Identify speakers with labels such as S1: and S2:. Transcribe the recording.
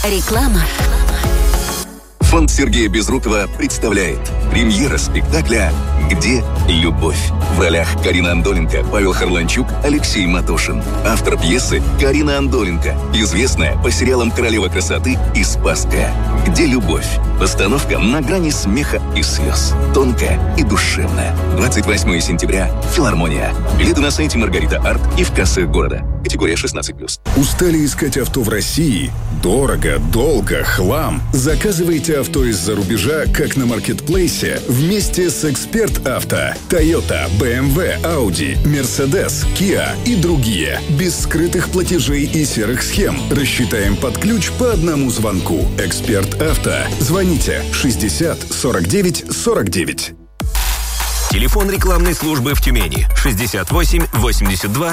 S1: Реклама.
S2: Фонд Сергея Безрукова представляет премьера спектакля «Где любовь?» В ролях Карина Андоленко, Павел Харланчук, Алексей Матошин. Автор пьесы Карина Андоленко, известная по сериалам «Королева красоты» и «Спасская». «Где любовь?» Постановка на грани смеха и слез. Тонкая и душевная. 28 сентября. Филармония. Билеты на сайте Маргарита Арт и в кассах города. Категория 16+.
S3: Устали искать авто в России? Дорого, долго, хлам. Заказывайте авто из-за рубежа, как на маркетплейсе, вместе с «Эксперт Авто». Toyota, BMW, Audi, Mercedes, Kia и другие. Без скрытых платежей и серых схем. Рассчитаем под ключ по одному звонку. «Эксперт Авто». Звоните 60 49 49.
S4: Телефон рекламной службы в Тюмени 68 82